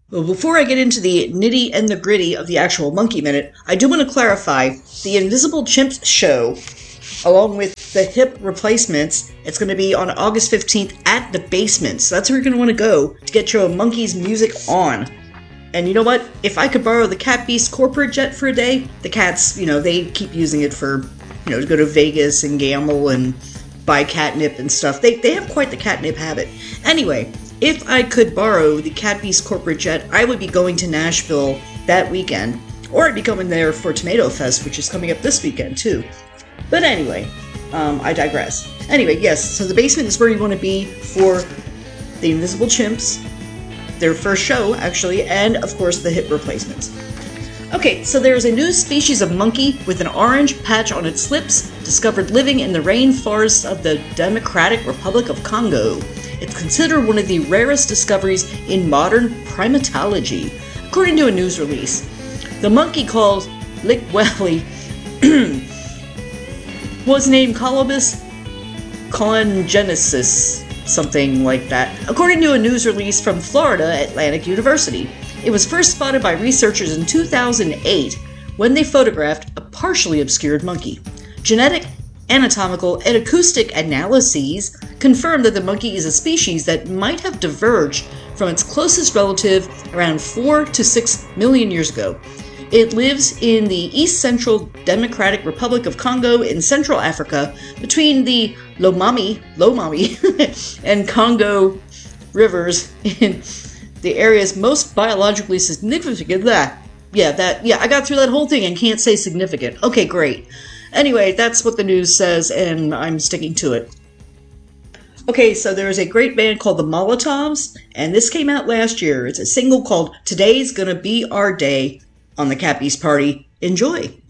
Well, before I get into the nitty and the gritty of the actual Monkey Minute, I do want to clarify the Invisible Chimps show, along with the hip replacements. It's going to be on August 15th at the Basement. So that's where you're going to want to go to get your Monkeys music on. And you know what? If I could borrow the Cat Beast corporate jet for a day, the cats, they keep using it for, to go to Vegas and gamble and buy catnip and stuff. They have quite the catnip habit. Anyway, if I could borrow the Cat Beast corporate jet, I would be going to Nashville that weekend. Or I'd be coming there for Tomato Fest, which is coming up this weekend too. But anyway, I digress. Anyway, yes, so the Basement is where you want to be for the Invisible Chimps, their first show, actually, and, of course, the hip replacements. Okay, so there is a new species of monkey with an orange patch on its lips, discovered living in the rainforests of the Democratic Republic of Congo. It's considered one of the rarest discoveries in modern primatology, according to a news release. The monkey called Likweli was named Colobus congensis, something like that, according to a news release from Florida Atlantic University. It was first spotted by researchers in 2008 when they photographed a partially obscured monkey. Genetic, anatomical, and acoustic analyses confirm that the monkey is a species that might have diverged from its closest relative around 4 to 6 million years ago. It lives in the East Central Democratic Republic of Congo in Central Africa between the Lomami and Congo rivers in the areas most biologically significant. I got through that whole thing and can't say significant. Okay, great. Anyway, that's what the news says, and I'm sticking to it. Okay, so there's a great band called the Molotovs, and this came out last year. It's a single called Today's Gonna Be Our Day on the Cat Beast Party. Enjoy!